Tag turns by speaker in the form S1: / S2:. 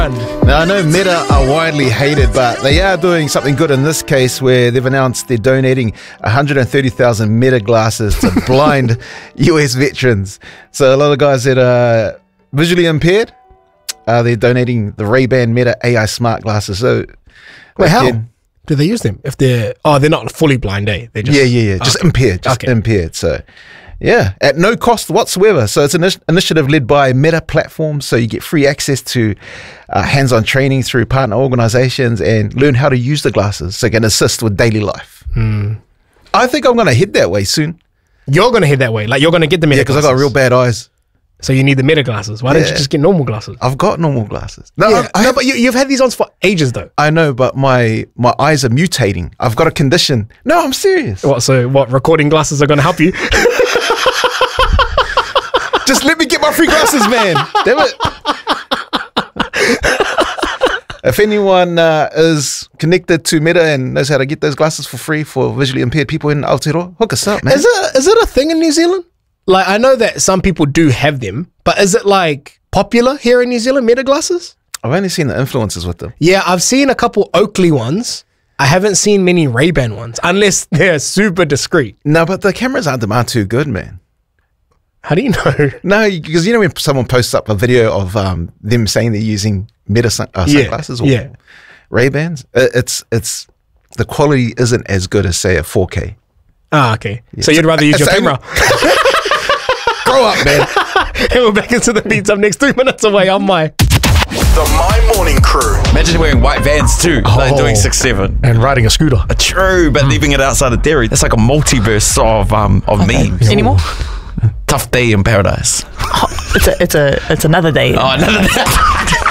S1: Now, I know Meta are widely hated, but they are doing something good in this case where they've announced they're donating 130,000 Meta glasses to blind US veterans. So a lot of guys that are visually impaired, they're donating the Ray-Ban Meta AI smart glasses. So,
S2: wait, how do they use them? If they're not fully blind, eh? They're just
S1: just impaired, impaired. So. Yeah, at no cost whatsoever. So it's an initiative led by Meta Platforms. So you get free access to hands-on training through partner organizations and learn how to use the glasses so it can assist with daily life. I think I'm going to head that way soon.
S2: You're going to head that way? Like you're going to get the Meta glasses?
S1: Yeah, because I got real bad eyes.
S2: So you need the Meta glasses. Why don't you just get normal glasses?
S1: I've got normal glasses.
S2: No, but you've had these on for ages though.
S1: I know, but my eyes are mutating. I've got a condition. No, I'm serious.
S2: What? So what? Recording glasses are going to help you?
S1: Just let me get my free glasses, man. Damn it. If anyone is connected to Meta and knows how to get those glasses for free for visually impaired people in Aotearoa, hook us up, man.
S2: Is it a thing in New Zealand? Like, I know that some people do have them, but is it like popular here in New Zealand, Meta glasses?
S1: I've only seen the influencers with them.
S2: Yeah, I've seen a couple Oakley ones. I haven't seen many Ray-Ban ones, unless they're super discreet.
S1: No, but the cameras aren't too good, man.
S2: How do you know?
S1: No, because you know when someone posts up a video of them saying they're using Meta sunglasses or Ray-Bans, it's the quality isn't as good as say a 4K.
S2: Ah, okay. Yeah. So you'd rather use your camera?
S1: Grow up, man.
S2: And we're back into the beats up next 3 minutes away on My.
S3: The My Morning Crew.
S4: Imagine wearing white Vans too, like doing 6'7".
S5: And riding a scooter.
S4: True, but leaving it outside of Derry. That's like a multiverse of memes.
S6: Any more?
S4: Tough day in paradise.
S6: It's another day.
S4: Oh, another day.